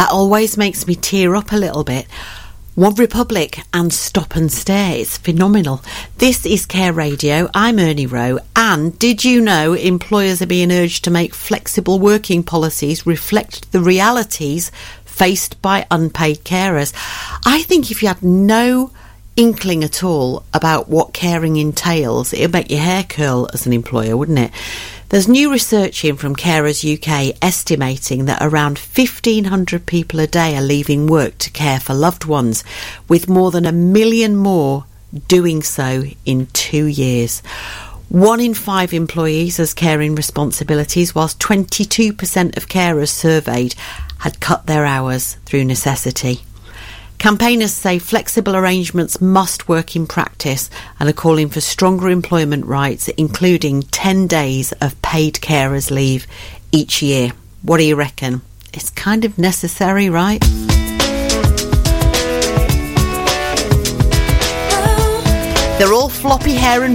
That always makes me tear up a little bit. One Republic and Stop and Stare. It's phenomenal. This is Care Radio. I'm Ernie Rowe. And did you know employers are being urged to make flexible working policies reflect the realities faced by unpaid carers? I think if you had no inkling at all about what caring entails, it would make your hair curl as an employer, wouldn't it? There's new research in from Carers UK estimating that around 1,500 people a day are leaving work to care for loved ones, with more than 1 million more doing so in 2 years. 1 in 5 employees has caring responsibilities, whilst 22% of carers surveyed had cut their hours through necessity. Campaigners say flexible arrangements must work in practice and are calling for stronger employment rights, including 10 days of paid carers leave each year. What do you reckon? It's kind of necessary, right? They're all floppy hair and